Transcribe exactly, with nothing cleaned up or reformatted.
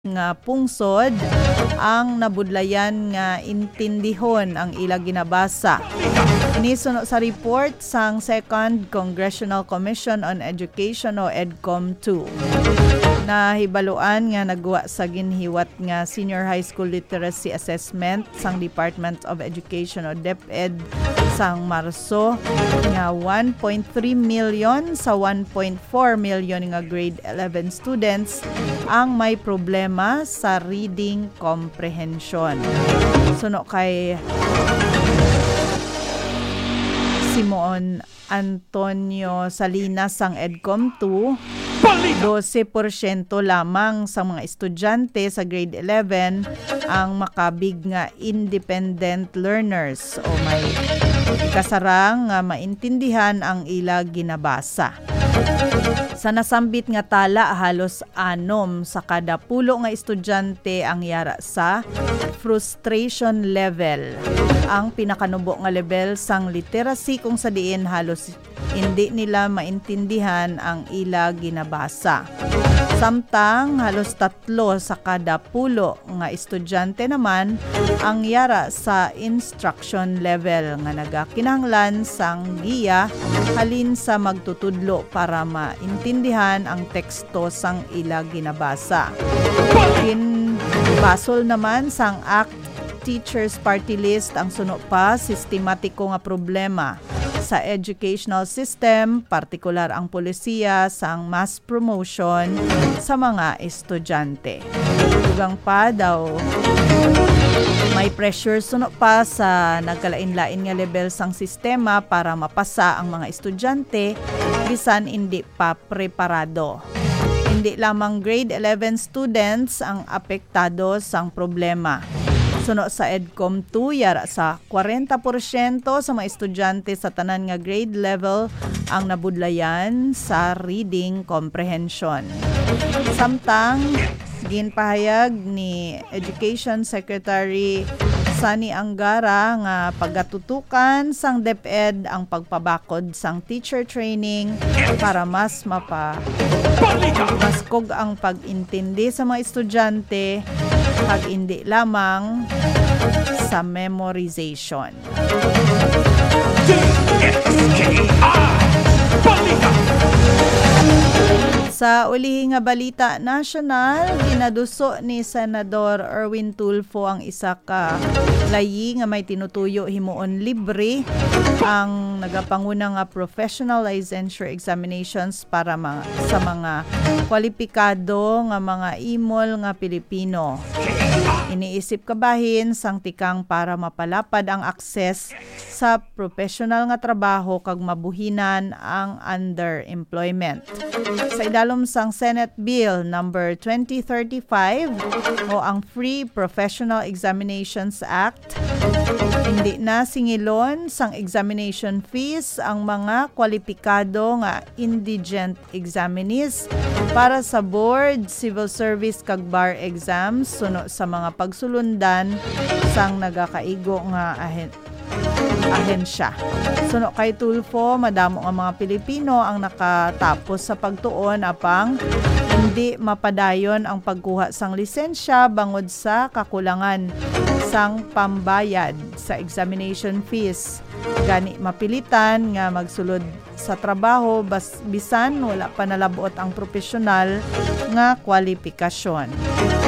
nga pungsod ang nabudlayan nga intindihon ang ila ginabasa. Inisunod sa report sang Second Congressional Commission on Education o EDCOM two. Nahibaluan nga nagwa sa ginhiwat nga Senior High School Literacy Assessment sang Department of Education o DepEd sang Marso nga one point three million sa one point four million nga grade eleven students ang may problema sa reading comprehension. Suno kay Simon Antonio Salinas sang EDCOM two, twelve porsyento lamang sa mga estudyante sa grade eleven ang makabig nga independent learners o may kasarang nga maintindihan ang ila ginabasa. Sa nasambit nga tala, halos anom sa kada pulo nga estudyante ang yara sa frustration level. Ang pinakanubo nga level sang literacy kung sa diin halos hindi nila maintindihan ang ila ginabasa. Samtang halos tatlo sa kada pulo nga estudyante naman ang yara sa instruction level nga nagakinahanglan sang giya halin sa magtutudlo para maintindihan ang teksto sang ila ginabasa. Kinbasol naman sang ACT Teachers Party List ang suno pa sistematiko nga problema sa educational system, partikular ang polisiya sang mass promotion sa mga estudyante. Tugang pa daw may pressure suno pa sa nagkalain-lain nga level sang sistema para mapasa ang mga estudyante bisan hindi pa preparado. Hindi lamang grade eleven students ang apektado sang problema. Suno sa EDCOM two, yara sa forty porsyento sa mga estudyante sa tanan nga grade level ang nabudlayan sa reading comprehension. Samtang ginpahayag ni Education Secretary Sani Angara nga pagatutukan sang DepEd ang pagpabakod sang teacher training para mas mapa maskog ang pag-intindi sa mga estudyante pag hindi lamang sa memorization. Sa ulihing nga balita nasyonal, ginaduso ni Senador Erwin Tulfo ang isa ka layi nga may tinutuyo himuon libre ang nagapanguna nga professional licensure examinations para mga, sa mga kwalipikado nga mga imol nga Pilipino. Iniisip kabahin sang tikang para mapalapad ang akses sa professional nga trabaho kag mabuhinan ang underemployment. Sa idalom sang Senate Bill number twenty thirty-five o ang Free Professional Examinations Act, hindi na singilon sang examination fees ang mga kwalipikado nga indigent examinees para sa board, civil service kag bar exams suno sa mga pagsulundan sang nagakaigo nga ahen ahensya. Suno kay Tulfo, madamo nga mga Pilipino ang nakatapos sa pagtuon apang hindi mapadayon ang pagkuha sang lisensya bangod sa kakulangan sang pambayad sa examination fees. Gani mapilitan nga magsulod sa trabaho bas bisan wala pa nalabot ang profesional nga kwalifikasyon.